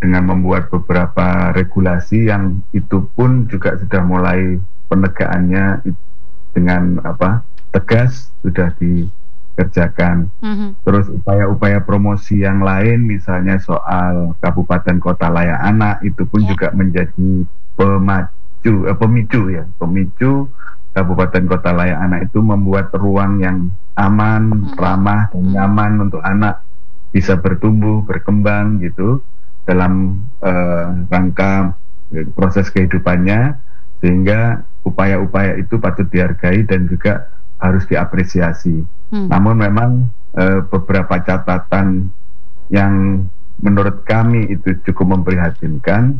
dengan membuat beberapa regulasi yang itu pun juga sudah mulai penegakannya dengan tegas sudah dikerjakan. Terus upaya-upaya promosi yang lain, misalnya soal kabupaten kota layak anak, itu pun juga menjadi pemicu kabupaten kota layak anak itu membuat ruang yang aman, ramah, dan nyaman untuk anak bisa bertumbuh, berkembang gitu dalam rangka proses kehidupannya, sehingga upaya-upaya itu patut dihargai dan juga harus diapresiasi. Namun memang beberapa catatan yang menurut kami itu cukup memprihatinkan,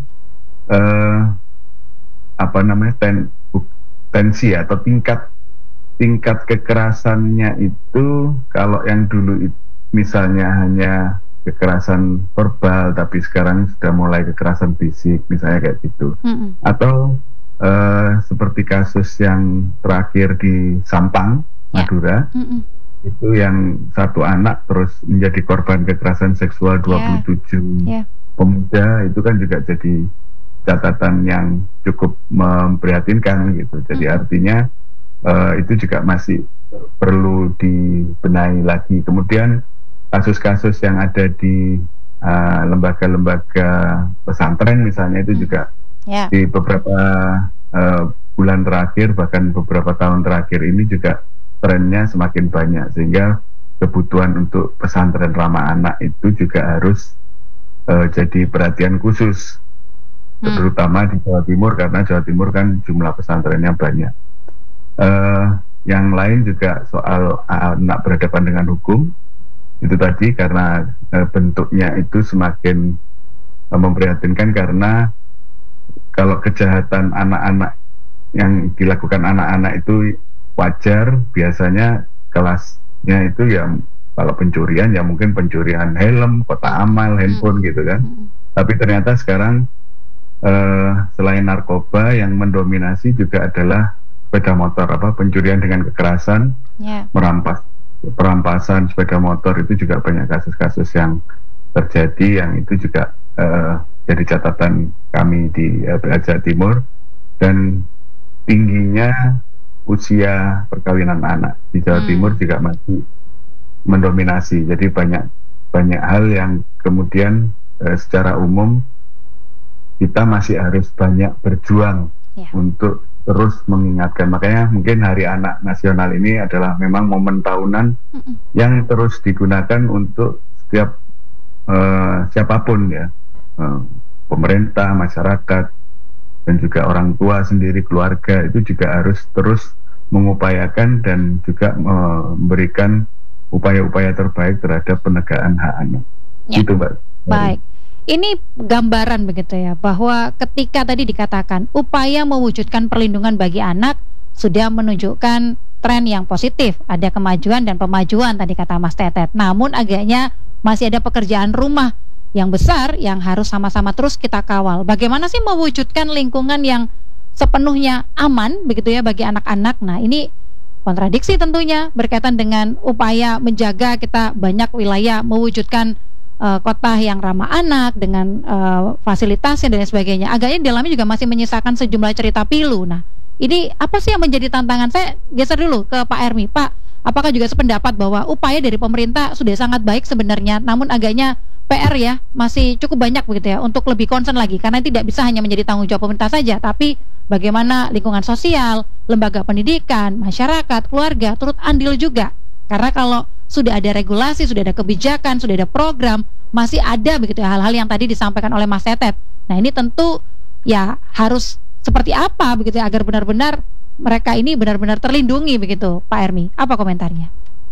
tensi atau tingkat kekerasannya itu, kalau yang dulu misalnya hanya kekerasan verbal, tapi sekarang sudah mulai kekerasan fisik, misalnya kayak gitu. Atau seperti kasus yang terakhir di Sampang, Madura, itu yang satu anak terus menjadi korban kekerasan seksual 27 pemuda, itu kan juga jadi catatan yang cukup memprihatinkan gitu. Jadi artinya itu juga masih perlu dibenahi lagi. Kemudian kasus-kasus yang ada di lembaga-lembaga pesantren misalnya, itu juga di beberapa bulan terakhir, bahkan beberapa tahun terakhir ini juga trennya semakin banyak, sehingga kebutuhan untuk pesantren ramah anak itu juga harus jadi perhatian khusus, terutama di Jawa Timur, karena Jawa Timur kan jumlah pesantrennya banyak. Yang lain juga soal anak berhadapan dengan hukum, itu tadi karena bentuknya itu semakin memprihatinkan, karena kalau kejahatan anak-anak yang dilakukan anak-anak itu wajar, biasanya kelasnya itu ya kalau pencurian ya mungkin pencurian helm, kotak amal, handphone gitu kan. Tapi ternyata sekarang selain narkoba, yang mendominasi juga adalah sepeda motor, pencurian dengan kekerasan, perampasan sepeda motor, itu juga banyak kasus-kasus yang terjadi, yang itu juga jadi catatan kami di LBH Jawa Timur. Dan tingginya usia perkawinan anak di Jawa Timur juga masih mendominasi. Jadi banyak hal yang kemudian secara umum kita masih harus banyak berjuang untuk terus mengingatkan. Makanya mungkin Hari Anak Nasional ini adalah memang momen tahunan yang terus digunakan untuk setiap siapapun ya, pemerintah, masyarakat, dan juga orang tua sendiri, keluarga, itu juga harus terus mengupayakan dan juga memberikan upaya-upaya terbaik terhadap penegakan hak anak. Gitu, Mbak. Baik. Ini gambaran begitu ya, bahwa ketika tadi dikatakan upaya mewujudkan perlindungan bagi anak sudah menunjukkan tren yang positif, ada kemajuan dan pemajuan tadi kata Mas Tetet. Namun agaknya masih ada pekerjaan rumah yang besar yang harus sama-sama terus kita kawal. Bagaimana sih mewujudkan lingkungan yang sepenuhnya aman begitu ya bagi anak-anak. Nah, ini kontradiksi tentunya berkaitan dengan upaya menjaga kita banyak wilayah mewujudkan kota yang ramah anak dengan fasilitasnya dan sebagainya. Agaknya di dalamnya juga masih menyisakan sejumlah cerita pilu. Nah, ini apa sih yang menjadi tantangan? Saya geser dulu ke Pak Ermi. Pak, apakah juga sependapat bahwa upaya dari pemerintah sudah sangat baik sebenarnya, namun agaknya PR ya masih cukup banyak begitu ya untuk lebih concern lagi, karena tidak bisa hanya menjadi tanggung jawab pemerintah saja, tapi bagaimana lingkungan sosial, lembaga pendidikan, masyarakat, keluarga turut andil juga. Karena kalau sudah ada regulasi, sudah ada kebijakan, sudah ada program, masih ada begitu ya hal-hal yang tadi disampaikan oleh Mas Tetet. Nah, ini tentu ya harus seperti apa begitu ya agar benar-benar mereka ini benar-benar terlindungi begitu, Pak Ermi. Apa komentarnya?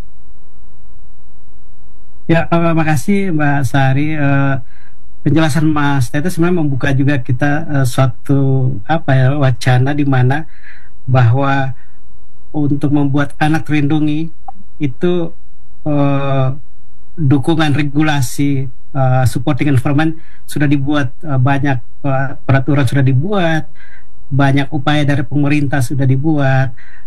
Ya, makasih Mbak Sari. Penjelasan Mas Tetet sebenarnya membuka juga kita suatu wacana di mana bahwa untuk membuat anak terlindungi itu dukungan regulasi, supporting environment sudah dibuat, banyak peraturan sudah dibuat, banyak upaya dari pemerintah sudah dibuat,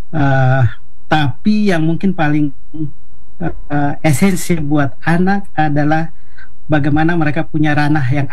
tapi yang mungkin paling esensi buat anak adalah bagaimana mereka punya ranah yang